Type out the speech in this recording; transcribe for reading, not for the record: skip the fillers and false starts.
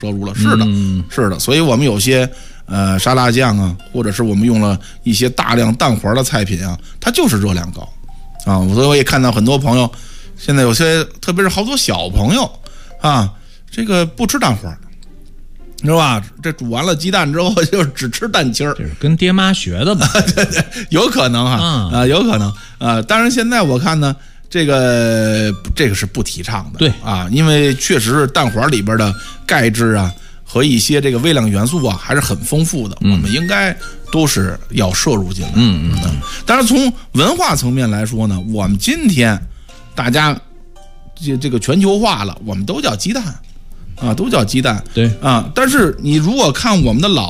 摄入了。是的，是的。所以我们有些沙拉酱啊，或者是我们用了一些大量蛋黄的菜品啊，它就是热量高啊。所以我也看到很多朋友现在有些，特别是好多小朋友啊，这个不吃蛋黄。是吧？这煮完了鸡蛋之后，就只吃蛋清儿， 这是跟爹妈学的吧？ 对对，有可能哈，有可能当然，现在我看呢，这个是不提倡的， 对啊，因为确实是蛋黄里边的钙质啊和一些这个微量元素啊还是很丰富的，我们应该都是要摄入进来。当然，从文化层面来说呢，我们今天大家这个全球化了，我们都叫鸡蛋。啊，都叫鸡蛋， 对啊， 但是你如果看我们的老